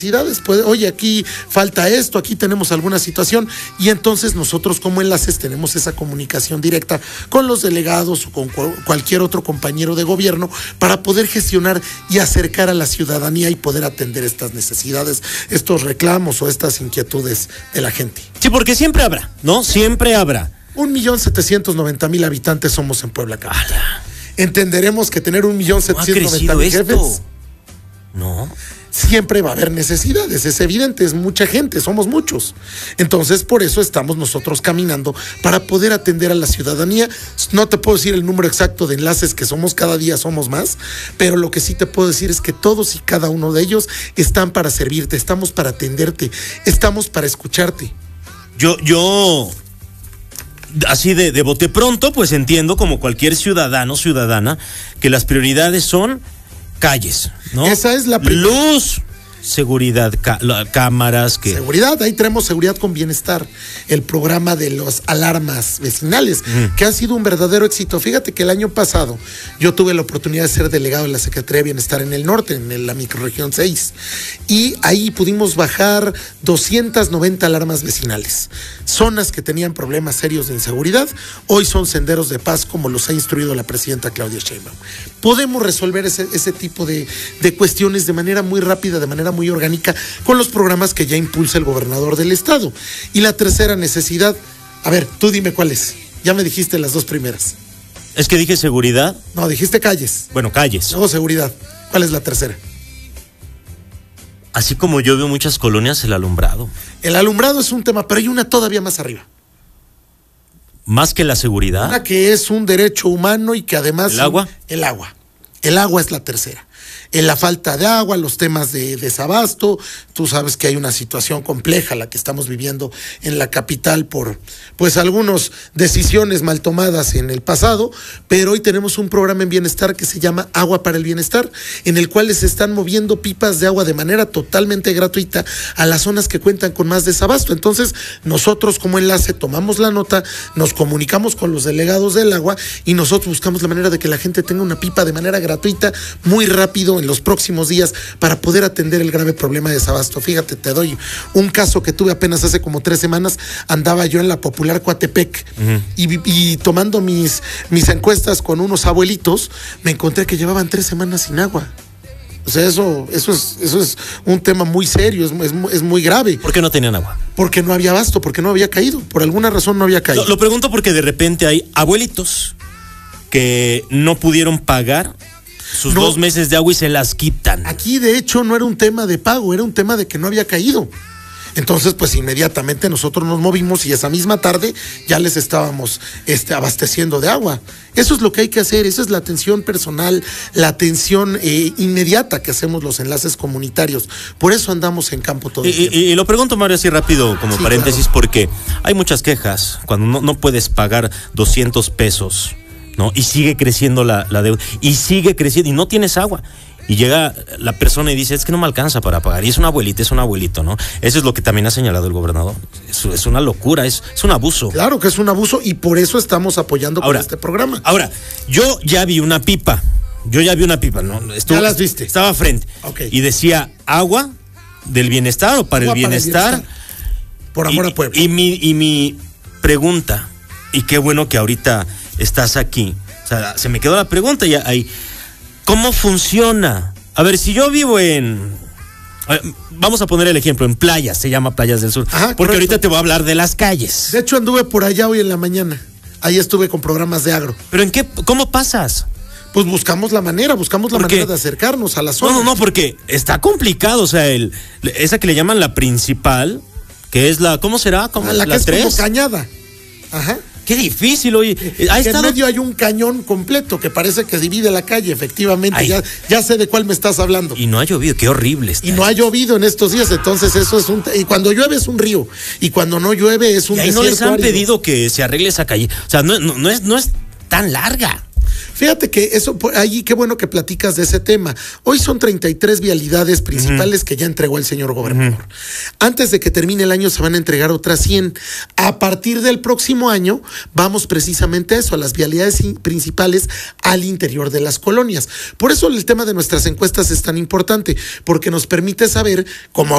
oye, aquí falta esto, aquí tenemos alguna situación, y entonces nosotros como enlaces tenemos esa comunicación directa con los delegados o con cualquier otro compañero de gobierno para poder gestionar y acercar a la ciudadanía y poder atender estas necesidades, estos reclamos o estas inquietudes de la gente. Sí, porque siempre habrá, ¿no? Siempre habrá. 1,790,000 habitantes somos en Puebla capital. Entenderemos que tener 1,790,000 jefes. No. Siempre va a haber necesidades, es evidente, es mucha gente, somos muchos. Entonces, por eso estamos nosotros caminando para poder atender a la ciudadanía. No te puedo decir el número exacto de enlaces que somos, cada día somos más, pero lo que sí te puedo decir es que todos y cada uno de ellos están para servirte, estamos para atenderte, estamos para escucharte. Yo así de bote pronto, pues entiendo como cualquier ciudadano, ciudadana, que las prioridades son calles, ¿no? Esa es la luz, seguridad, cámaras, que seguridad, ahí tenemos seguridad con bienestar, el programa de las alarmas vecinales, que ha sido un verdadero éxito. Fíjate que el año pasado yo tuve la oportunidad de ser delegado de la Secretaría de Bienestar en el norte, en la microrregión 6, y ahí pudimos bajar 290 alarmas vecinales, zonas que tenían problemas serios de inseguridad, hoy son senderos de paz como los ha instruido la presidenta Claudia Sheinbaum. Podemos resolver ese tipo de cuestiones de manera muy rápida, de manera muy orgánica, con los programas que ya impulsa el gobernador del estado. Y la tercera necesidad, a ver, tú dime cuál es. Ya me dijiste las dos primeras. ¿Es que dije seguridad? No, dijiste calles. Bueno, calles. Luego seguridad. ¿Cuál es la tercera? Así como yo veo muchas colonias, el alumbrado. El alumbrado es un tema, pero hay una todavía más arriba. ¿Más que la seguridad? Una que es un derecho humano y que además... ¿El agua? El agua. El agua es la tercera. En la falta de agua, los temas de desabasto, tú sabes que hay una situación compleja la que estamos viviendo en la capital por pues algunas decisiones mal tomadas en el pasado, pero hoy tenemos un programa en bienestar que se llama Agua para el Bienestar, en el cual se están moviendo pipas de agua de manera totalmente gratuita a las zonas que cuentan con más desabasto. Entonces, nosotros como enlace tomamos la nota, nos comunicamos con los delegados del agua y nosotros buscamos la manera de que la gente tenga una pipa de manera gratuita, muy rápido, en los próximos días, para poder atender el grave problema de desabasto. Fíjate, te doy un caso que tuve apenas hace como 3 semanas. Andaba yo en la popular Coatepec y tomando mis encuestas con unos abuelitos, me encontré que llevaban 3 semanas sin agua. O sea, eso es un tema muy serio, es muy grave. ¿Por qué no tenían agua? Porque no había abasto, porque no había caído. Por alguna razón no había caído. Lo pregunto porque de repente hay abuelitos que no pudieron pagar sus 2 meses de agua y se las quitan. Aquí, de hecho, no era un tema de pago, era un tema de que no había caído. Entonces, pues inmediatamente nosotros nos movimos y esa misma tarde ya les estábamos abasteciendo de agua. Eso es lo que hay que hacer, esa es la atención personal, la atención inmediata que hacemos los enlaces comunitarios. Por eso andamos en campo todo el tiempo. Y lo pregunto, Mario, así rápido como sí, paréntesis, claro. Porque hay muchas quejas cuando no puedes pagar 200 pesos. ¿No? Y sigue creciendo la deuda, y sigue creciendo, y no tienes agua. Y llega la persona y dice, es que no me alcanza para pagar. Y es una abuelita, es un abuelito, ¿no? Eso es lo que también ha señalado el gobernador. Es una locura, es un abuso. Claro que es un abuso, y por eso estamos apoyando con este programa. Ahora, yo ya vi una pipa, ¿no? Ya las viste. Estaba frente. Okay. Y decía, agua del bienestar o para, el bienestar. Por amor a Puebla. Y mi pregunta, y qué bueno que ahorita estás aquí, o sea, se me quedó la pregunta ya ahí. ¿Cómo funciona? A ver, si yo vivo vamos a poner el ejemplo, en Playas, se llama Playas del Sur. Ajá, porque correcto. ahorita te voy a hablar de las calles. De hecho, anduve por allá hoy en la mañana. Ahí estuve con programas de agro. ¿Pero cómo pasas? Pues buscamos la manera de acercarnos a la zona. No, porque está complicado, o sea, esa que le llaman la principal, que es ¿cómo será? La que es 3? Como cañada. Ajá. Qué difícil, oye. En medio hay un cañón completo que parece que divide la calle, efectivamente. Ya sé de cuál me estás hablando. Y no ha llovido, qué horrible está. Y no ha llovido en estos días, entonces eso es y cuando llueve es un río, y cuando no llueve es un desierto. ¿Y no les han árido. Pedido que se arregle esa calle? O sea, no es tan larga. Fíjate que eso, allí qué bueno que platicas de ese tema. Hoy son 33 vialidades principales que ya entregó el señor gobernador. Antes de que termine el año se van a entregar otras 100. A partir del próximo año vamos precisamente a eso, a las vialidades principales al interior de las colonias. Por eso el tema de nuestras encuestas es tan importante, porque nos permite saber cómo